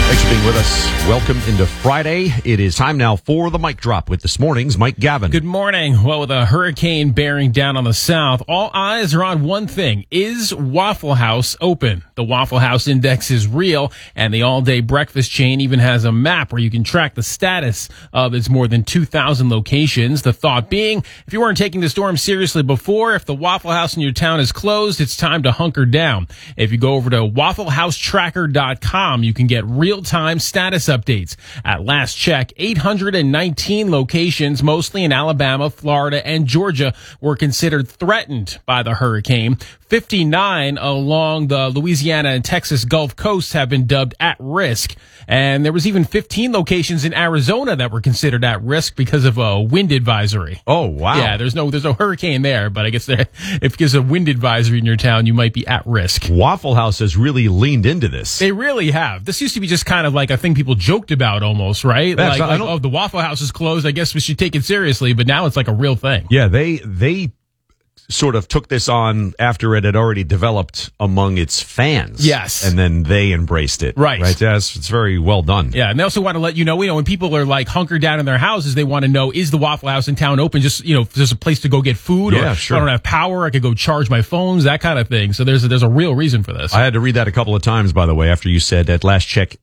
Thanks for being with us. Welcome into Friday. It is time now for the Mic Drop with this morning's Mike Gavin. Good morning. Well, with a hurricane bearing down on the south, all eyes are on one thing. Is Waffle House open? The Waffle House Index is real, and the all-day breakfast chain even has a map where you can track the status of its more than 2,000 locations. The thought being, if you weren't taking the storm seriously before, if the Waffle House in your town is closed, it's time to hunker down. If you go over to wafflehousetracker.com, you can get real-time status updates. At last check, 819 locations, mostly in Alabama, Florida, and Georgia, were considered threatened by the hurricane. 59 along the Louisiana and Texas Gulf Coast have been dubbed at risk. And there was even 15 locations in Arizona that were considered at risk because of a wind advisory. Oh, wow. Yeah, there's no hurricane there, but I guess if there's a wind advisory in your town, you might be at risk. Waffle House has really leaned into this. They really have. This used to be just kind of like a thing people joked about almost, right? Yeah, Like, oh, the Waffle House is closed. I guess we should take it seriously. But now it's like a real thing. Yeah, they sort of took this on after it had already developed among its fans. Yes. And then they embraced it. Right. Yes, it's very well done. Yeah, and they also want to let you know, when people are like hunkered down in their houses, they want to know, is the Waffle House in town open? Just, if there's a place to go get food, Yeah, or sure. I don't have power, I could go charge my phones, that kind of thing. So there's a real reason for this. I had to read that a couple of times, by the way, after you said at last check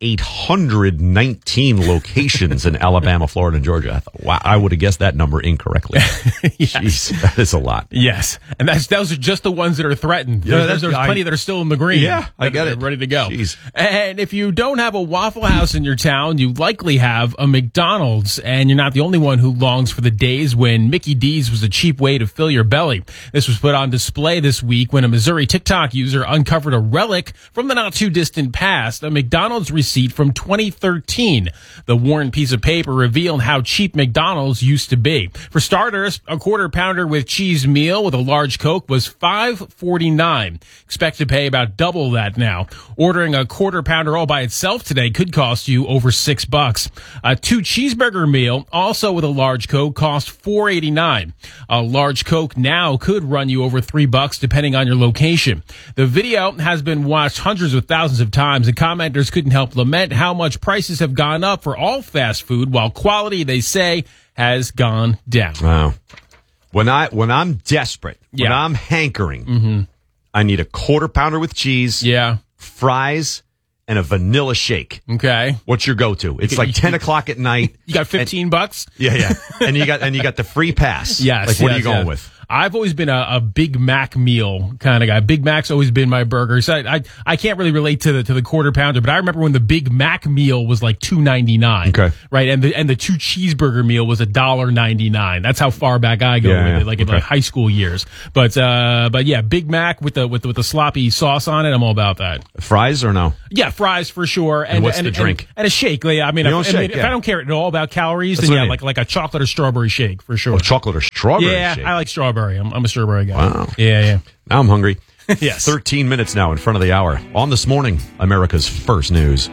819 locations in Alabama, Florida, and Georgia. I thought, wow, I would have guessed that number incorrectly. Yes. Jeez, that is a lot. Yes, and those are just the ones that are threatened. Yeah, there's plenty that are still in the green. Yeah, I get it. Ready to go. Jeez. And if you don't have a Waffle House in your town, you likely have a McDonald's, and you're not the only one who longs for the days when Mickey D's was a cheap way to fill your belly. This was put on display this week when a Missouri TikTok user uncovered a relic from the not-too-distant past, a McDonald's receipt from 2013. The worn piece of paper revealed how cheap McDonald's used to be. For starters, a quarter-pounder with cheese meal with a large Coke was $5.49. Expect to pay about double that now. Ordering a quarter pounder all by itself today could cost you over $6. A 2 cheeseburger meal, also with a large Coke, cost $4.89. A large Coke now could run you over $3 depending on your location. The video has been watched hundreds of thousands of times, and commenters couldn't help lament how much prices have gone up for all fast food, while quality, they say, has gone down. Wow. When I'm desperate, when I'm hankering, I need a quarter pounder with cheese, fries, and a vanilla shake. Okay. What's your go-to? It's like 10 o'clock at night. You got $15? Yeah. And you got the free pass. Yes. Like, what are you going with? I've always been a Big Mac meal kind of guy. Big Mac's always been my burger. So I can't really relate to the quarter pounder, but I remember when the Big Mac meal was like $2.99. Okay. Right. And the 2 cheeseburger meal was $1.99. That's how far back I go with it, like in like high school years. But yeah, Big Mac with the sloppy sauce on it, I'm all about that. Fries or no? Yeah, fries for sure. And what's the drink? And a shake. I mean, if I don't care at all about calories, then like a chocolate or strawberry shake for sure. Oh, chocolate or strawberry shake? Yeah, I like strawberry. I'm a strawberry guy. Wow. Yeah. Now I'm hungry. Yes. 13 minutes now in front of the hour. On This Morning, America's First News.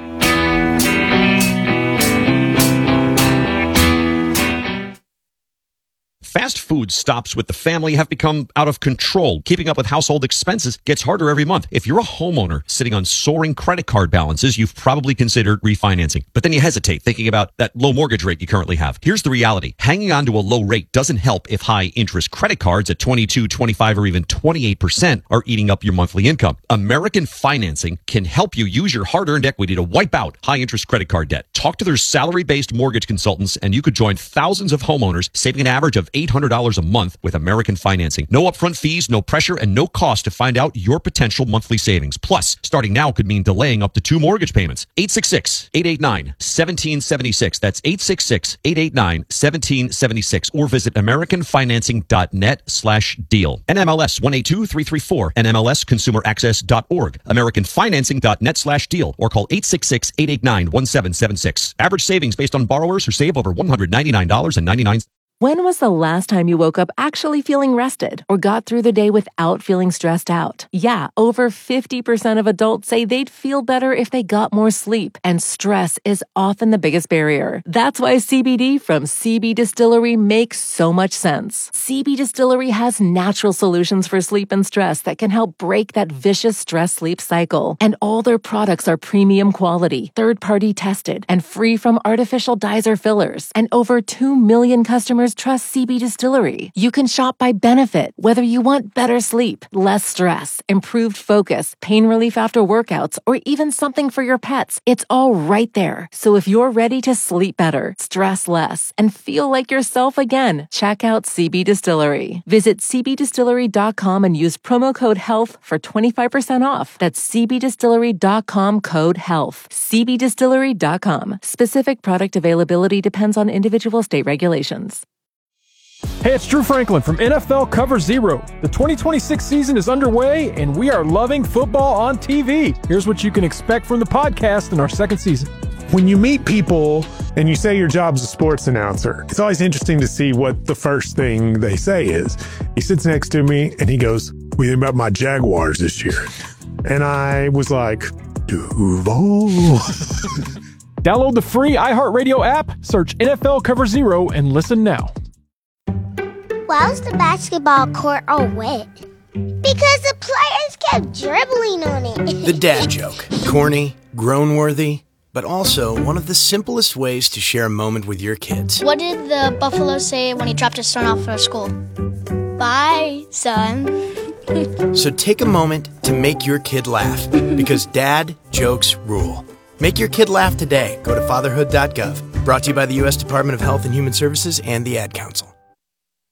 Fast food stops with the family have become out of control. Keeping up with household expenses gets harder every month. If you're a homeowner sitting on soaring credit card balances, you've probably considered refinancing. But then you hesitate thinking about that low mortgage rate you currently have. Here's the reality. Hanging on to a low rate doesn't help if high interest credit cards at 22, 25, or even 28% are eating up your monthly income. American Financing can help you use your hard-earned equity to wipe out high interest credit card debt. Talk to their salary-based mortgage consultants and you could join thousands of homeowners saving an average of $800 a month with American Financing. No upfront fees, no pressure, and no cost to find out your potential monthly savings. Plus, starting now could mean delaying up to 2 mortgage payments. 866-889-1776. That's 866-889-1776. Or visit AmericanFinancing.net/deal. NMLS 182334. NMLSConsumerAccess.org. AmericanFinancing.net/deal. Or call 866-889-1776. Average savings based on borrowers who save over $199.99. When was the last time you woke up actually feeling rested or got through the day without feeling stressed out? Yeah, over 50% of adults say they'd feel better if they got more sleep, and stress is often the biggest barrier. That's why CBD from CB Distillery makes so much sense. CB Distillery has natural solutions for sleep and stress that can help break that vicious stress-sleep cycle. And all their products are premium quality, third-party tested, and free from artificial dyes or fillers. And over 2 million customers trust CB Distillery. You can shop by benefit, whether you want better sleep, less stress, improved focus, pain relief after workouts, or even something for your pets. It's all right there. So if you're ready to sleep better, stress less, and feel like yourself again, check out CB Distillery. Visit cbdistillery.com and use promo code HEALTH for 25% off. That's cbdistillery.com, code HEALTH. cbdistillery.com. Specific product availability depends on individual state regulations. Hey, it's Drew Franklin from NFL Cover Zero. The 2026 season is underway, and we are loving football on TV. Here's what you can expect from the podcast in our second season. When you meet people and you say your job's a sports announcer, it's always interesting to see what the first thing they say is. He sits next to me and he goes, "What do you think about my Jaguars this year?" And I was like, Duval. Download the free iHeartRadio app, search NFL Cover Zero, and listen now. Why was the basketball court all wet? Because the players kept dribbling on it. The dad joke. Corny, groan-worthy, but also one of the simplest ways to share a moment with your kids. What did the buffalo say when he dropped his son off for school? Bye, son. So take a moment to make your kid laugh, because dad jokes rule. Make your kid laugh today. Go to fatherhood.gov. Brought to you by the U.S. Department of Health and Human Services and the Ad Council.